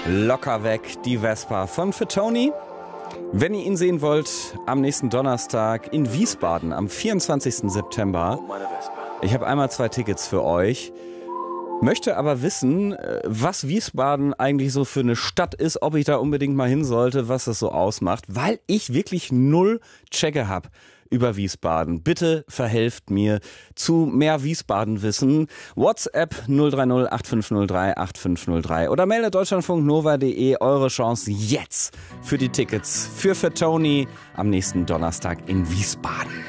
Locker weg, die Vespa von Fatoni. Wenn ihr ihn sehen wollt, am nächsten Donnerstag in Wiesbaden am 24. September. Ich habe einmal 2 Tickets für euch. Möchte aber wissen, was Wiesbaden eigentlich so für eine Stadt ist, ob ich da unbedingt mal hin sollte, was das so ausmacht, weil ich wirklich null Checke habe über Wiesbaden. Bitte verhelft mir zu mehr Wiesbaden-Wissen. WhatsApp 030 8503 8503 oder mailet deutschlandfunknova.de. Eure Chance jetzt für die Tickets für Fatoni am nächsten Donnerstag in Wiesbaden.